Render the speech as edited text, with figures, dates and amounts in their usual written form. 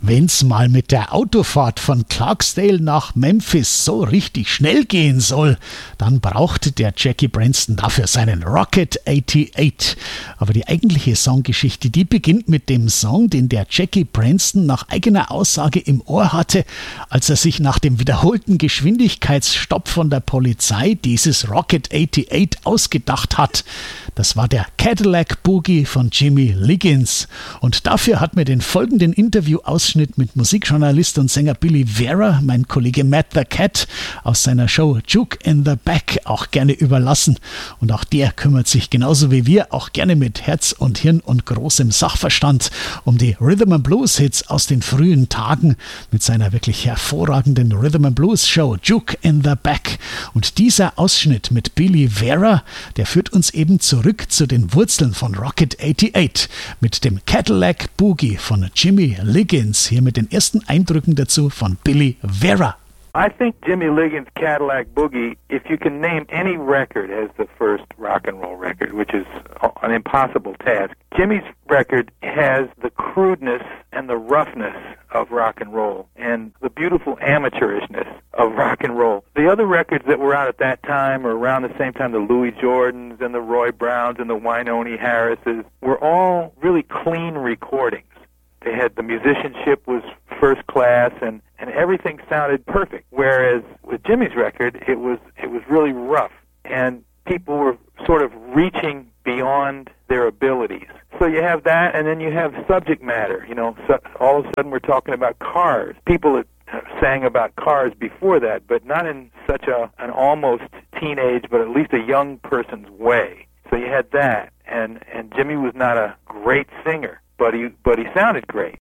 Wenn's mal mit der Autofahrt von Clarksdale nach Memphis so richtig schnell gehen soll, dann brauchte der Jackie Branston dafür seinen Rocket 88. Aber die eigentliche Songgeschichte, die beginnt mit dem Song, den der Jackie Branston nach eigener Aussage im Ohr hatte, als er sich nach dem wiederholten Geschwindigkeitsstopp von der Polizei dieses Rocket 88 ausgedacht hat. Das war der Cadillac Boogie von Jimmy Liggins. Und dafür hat mir den folgenden Interviewausschnitt mit Musikjournalist und Sänger Billy Vera, mein Kollege Matt the Cat, aus seiner Show Juke in the Back auch gerne überlassen. Und auch der kümmert sich genauso wie wir auch gerne mit Herz und Hirn und großem Sachverstand um die Rhythm and Blues Hits aus den frühen Tagen mit seiner wirklich hervorragenden Rhythm and Blues Show Juke in the Back. Und dieser Ausschnitt mit Billy Vera, der führt uns eben zurück zu den Wurzeln von Rocket 88 mit dem Cadillac Boogie von Jimmy Liggins. Hier mit den ersten Eindrücken dazu von Billy Vera. I think Jimmy Liggins' Cadillac Boogie, if you can name any record as the first rock and roll record, which is an impossible task, Jimmy's record has the crudeness and the roughness of rock and roll and the beautiful amateurishness of rock and roll. The other records that were out at that time, or around the same time, the Louis Jordans and the Roy Browns and the Wynonie Harrises, were all really clean recordings. They had, the musicianship was first class, and everything sounded perfect. Whereas with Jimmy's record, it was really rough, and people were sort of reaching beyond their abilities. So you have that, and then you have subject matter. You know, so all of a sudden we're talking about cars. People that sang about cars before that, but not in such an almost teenage, but at least a young person's way. So you had that, and Jimmy was not a great singer, but he sounded great.